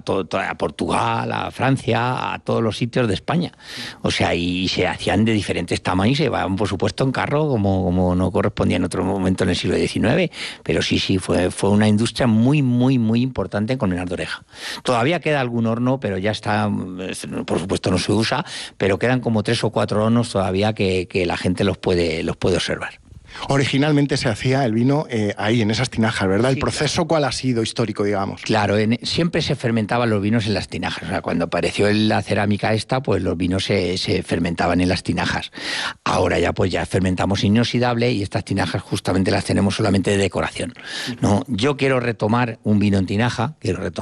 a Portugal, a Francia, a todos los sitios de España. O sea, y se hacían de diferentes tamaños, se llevaban, por supuesto, en carro, como no correspondía en otro momento en el siglo XIX. Pero sí, fue una industria muy, muy, muy importante en Colmenar de Oreja. Todavía queda algún horno, pero ya está, por supuesto no se usa, pero quedan como 3 o 4 hornos todavía que la gente los puede observar. Originalmente se hacía el vino ahí, en esas tinajas, ¿verdad? Sí, ¿El proceso cuál ha sido histórico, digamos? Claro, siempre se fermentaban los vinos en las tinajas. O sea, cuando apareció la cerámica esta, pues los vinos se fermentaban en las tinajas. Ahora ya pues ya fermentamos inoxidable y estas tinajas justamente las tenemos solamente de decoración, ¿no? Yo quiero retomar un vino en tinaja,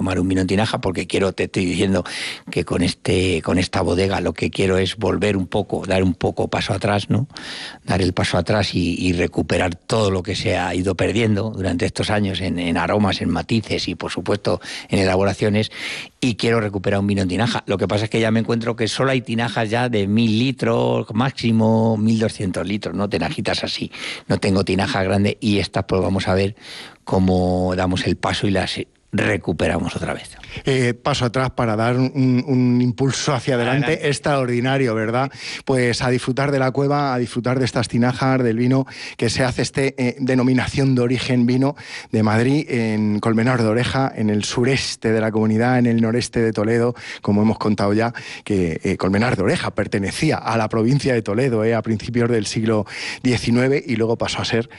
porque te estoy diciendo que con esta bodega lo que quiero es volver un poco, dar un poco paso atrás, ¿no? Dar el paso atrás y recuperar todo lo que se ha ido perdiendo durante estos años en aromas, en matices y, por supuesto, en elaboraciones, y quiero recuperar un vino en tinaja. Lo que pasa es que ya me encuentro que solo hay tinajas ya de 1.000 litros, máximo 1.200 litros, ¿no? Tinajitas así. No tengo tinajas grandes y estas pues vamos a ver cómo damos el paso y las recuperamos otra vez. Paso atrás para dar un impulso hacia adelante extraordinario, ¿verdad? Pues a disfrutar de la cueva, a disfrutar de estas tinajas, del vino que se hace denominación de origen vino de Madrid, en Colmenar de Oreja, en el sureste de la comunidad, en el noreste de Toledo, como hemos contado ya, que Colmenar de Oreja pertenecía a la provincia de Toledo a principios del siglo XIX y luego pasó a ser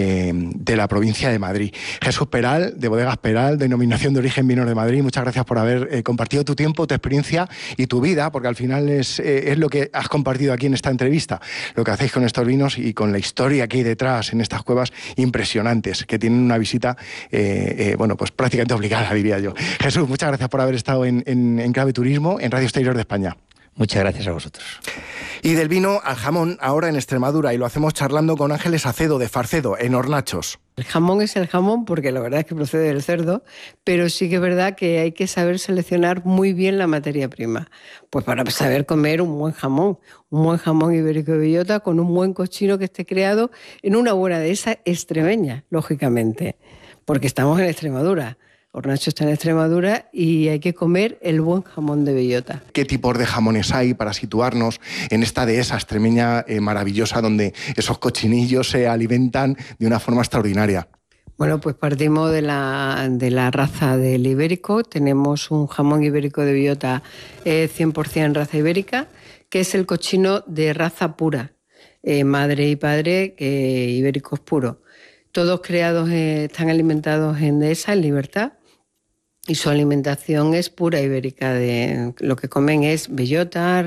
de la provincia de Madrid. Jesús Peral, de Bodegas Peral, denominación de origen vinos de Madrid, muchas gracias por haber compartido tu tiempo, tu experiencia y tu vida, porque al final es lo que has compartido aquí en esta entrevista, lo que hacéis con estos vinos y con la historia que hay detrás en estas cuevas impresionantes, que tienen una visita, pues prácticamente obligada, diría yo. Jesús, muchas gracias por haber estado en Clave Turismo, en Radio Exterior de España. Muchas gracias a vosotros. Y del vino al jamón, ahora en Extremadura, y lo hacemos charlando con Ángeles Acedo, de Farcedo, en Hornachos. El jamón es el jamón porque la verdad es que procede del cerdo, pero sí que es verdad que hay que saber seleccionar muy bien la materia prima, pues para saber comer un buen jamón ibérico de bellota con un buen cochino que esté creado en una buena dehesa extremeña, lógicamente, porque estamos en Extremadura. Hornacho está en Extremadura y hay que comer el buen jamón de bellota. ¿Qué tipos de jamones hay para situarnos en esta dehesa extremeña maravillosa donde esos cochinillos se alimentan de una forma extraordinaria? Bueno, pues partimos de la raza del ibérico. Tenemos un jamón ibérico de bellota 100% raza ibérica, que es el cochino de raza pura, madre y padre ibéricos puros. Todos están alimentados en dehesa, en libertad. Y su alimentación es pura ibérica. Lo que comen es bellota,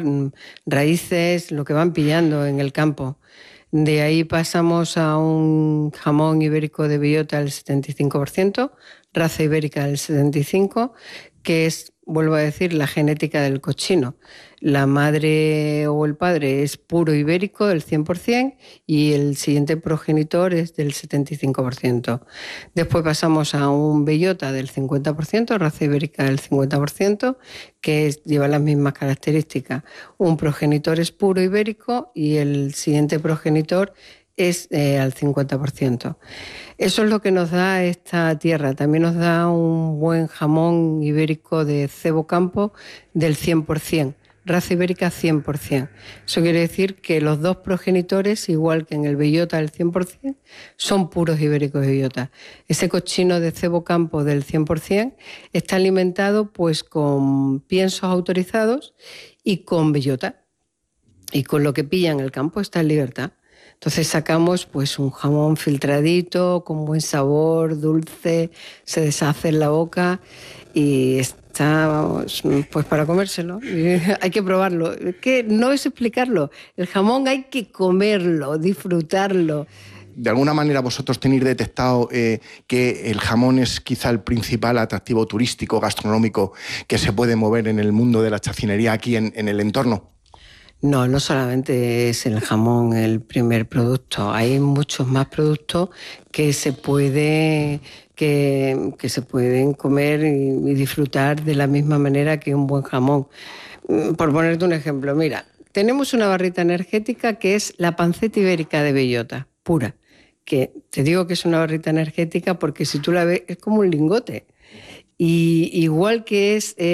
raíces, lo que van pillando en el campo. De ahí pasamos a un jamón ibérico de bellota del 75%, raza ibérica del 75%, que es, vuelvo a decir, la genética del cochino. La madre o el padre es puro ibérico del 100% y el siguiente progenitor es del 75%. Después pasamos a un bellota del 50%, raza ibérica del 50%, que lleva las mismas características. Un progenitor es puro ibérico y el siguiente progenitor es al 50%. Eso es lo que nos da esta tierra. También nos da un buen jamón ibérico de Cebo Campo del 100%, raza ibérica 100%. Eso quiere decir que los dos progenitores, igual que en el bellota del 100%, son puros ibéricos de bellota. Ese cochino de Cebo Campo del 100% está alimentado pues con piensos autorizados y con bellota. Y con lo que pilla en el campo está en libertad. Entonces sacamos pues un jamón filtradito, con buen sabor, dulce, se deshace en la boca y está pues para comérselo. Hay que probarlo. Que no es explicarlo. El jamón hay que comerlo, disfrutarlo. De alguna manera vosotros tenéis detectado que el jamón es quizá el principal atractivo turístico, gastronómico que se puede mover en el mundo de la chacinería aquí en el entorno. No solamente es el jamón el primer producto, hay muchos más productos que se pueden comer y disfrutar de la misma manera que un buen jamón. Por ponerte un ejemplo, mira, tenemos una barrita energética que es la panceta ibérica de bellota, pura, que te digo que es una barrita energética porque si tú la ves es como un lingote. Y igual que es